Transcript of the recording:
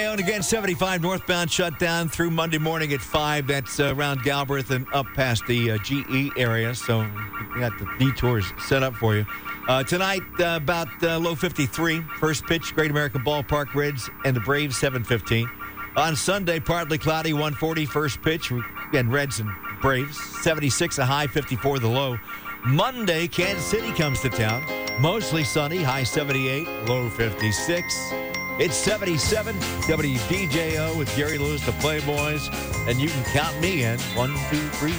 And again, 75 northbound shut down through Monday morning at 5. That's around Galbraith and up past the GE area. So we got the detours set up for you. Tonight, about low 53. First pitch, Great American Ballpark, Reds and the Braves, 7:15. On Sunday, partly cloudy, 1:40. First pitch, again, Reds and Braves, 76 a high, 54 the low. Monday, Kansas City comes to town. Mostly sunny, high 78, low 56. It's 77, WDJO with Gary Lewis, the Playboys, and you can count me in. 1, 2, 3,